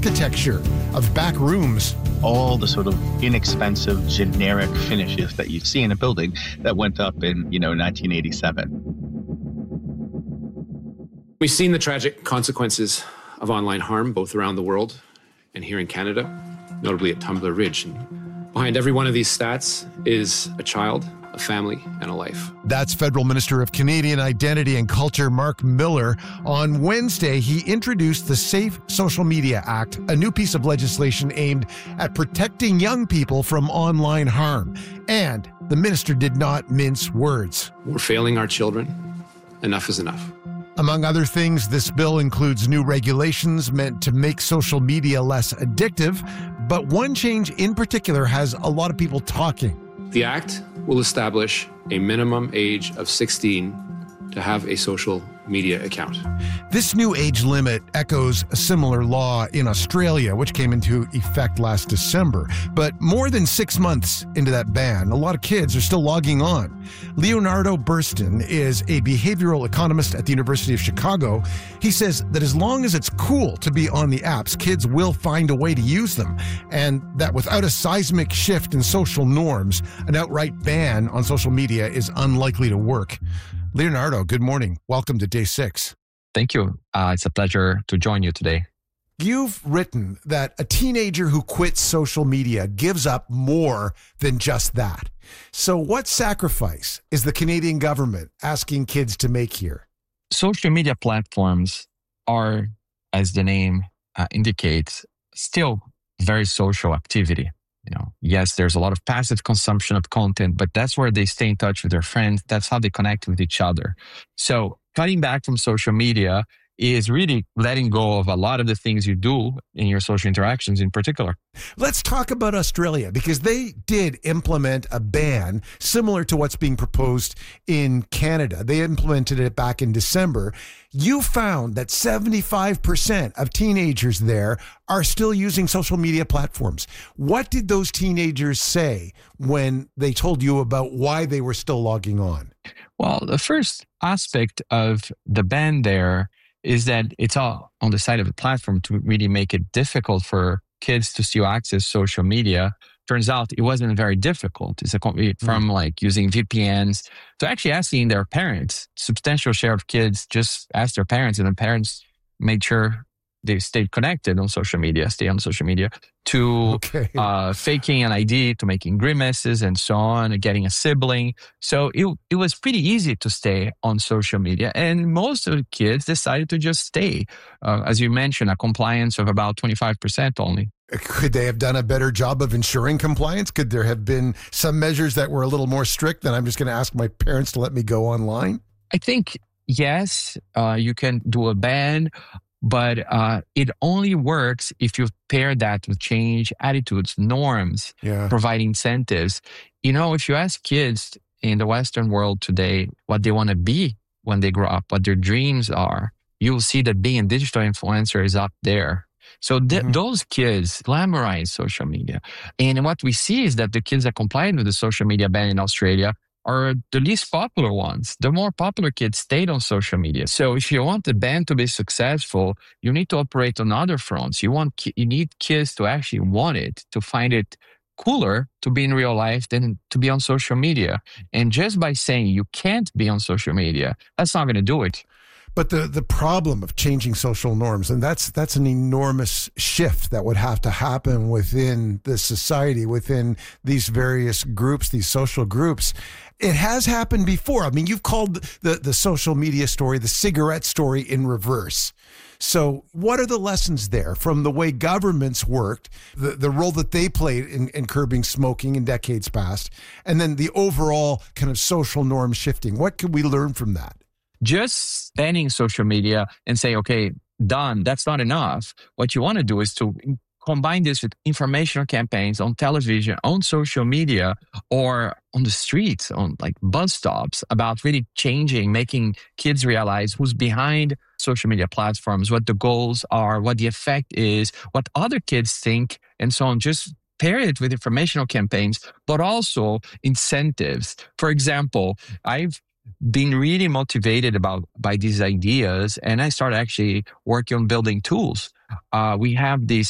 architecture of back rooms. All the sort of inexpensive, generic finishes that you see in a building that went up in, 1987. We've seen the tragic consequences of online harm, both around the world and here in Canada, notably at Tumbler Ridge. And behind every one of these stats is a child, a family, and a life. That's Federal Minister of Canadian Identity and Culture, Mark Miller. On Wednesday, he introduced the Safe Social Media Act, a new piece of legislation aimed at protecting young people from online harm. And the minister did not mince words. We're failing our children. Enough is enough. Among other things, this bill includes new regulations meant to make social media less addictive. But one change in particular has a lot of people talking. The Act will establish a minimum age of 16 to have a social media account. This new age limit echoes a similar law in Australia, which came into effect last December. But more than 6 months into that ban, a lot of kids are still logging on. Leonardo Burston is a behavioral economist at the University of Chicago. He says that as long as it's cool to be on the apps, kids will find a way to use them, and that without a seismic shift in social norms, an outright ban on social media is unlikely to work. Leonardo, good morning. Welcome to Day 6. Thank you. It's a pleasure to join you today. You've written that a teenager who quits social media gives up more than just that. So what sacrifice is the Canadian government asking kids to make here? Social media platforms are, as the name indicates, still very social activity. Yes, there's a lot of passive consumption of content, but that's where they stay in touch with their friends. That's how they connect with each other. So cutting back from social media is really letting go of a lot of the things you do in your social interactions in particular. Let's talk about Australia, because they did implement a ban similar to what's being proposed in Canada. They implemented it back in December. You found that 75% of teenagers there are still using social media platforms. What did those teenagers say when they told you about why they were still logging on? Well, the first aspect of the ban there is that it's all on the side of the platform to really make it difficult for kids to still access social media. Turns out it wasn't very difficult. It's from like using VPNs to actually asking their parents. Substantial share of kids just asked their parents, and the parents made sure they stayed connected on social media, to faking an ID, to making grimaces and so on, getting a sibling. So it was pretty easy to stay on social media. And most of the kids decided to just stay. As you mentioned, a compliance of about 25% only. Could they have done a better job of ensuring compliance? Could there have been some measures that were a little more strict than I'm just going to ask my parents to let me go online? I think, yes, you can do a ban. But it only works if you pair that with change attitudes, norms, provide incentives. If you ask kids in the Western world today what they want to be when they grow up, what their dreams are, you'll see that being a digital influencer is up there. So those kids glamorize social media. And what we see is that the kids that complied with the social media ban in Australia are the least popular ones. The more popular kids stayed on social media. So if you want the ban to be successful, you need to operate on other fronts. You need kids to actually want it, to find it cooler to be in real life than to be on social media. And just by saying you can't be on social media, that's not going to do it. But the problem of changing social norms, and that's an enormous shift that would have to happen within the society, within these various groups, these social groups. It has happened before. I mean, you've called the social media story the cigarette story in reverse. So what are the lessons there from the way governments worked, the role that they played in curbing smoking in decades past, and then the overall kind of social norm shifting? What can we learn from that? Just banning social media and say, okay, done, that's not enough. What you want to do is to combine this with informational campaigns on television, on social media, or on the streets, on like bus stops, about really changing, making kids realize who's behind social media platforms, what the goals are, what the effect is, what other kids think, and so on. Just pair it with informational campaigns, but also incentives. For example, I've been really motivated by these ideas, and I started actually working on building tools. We have this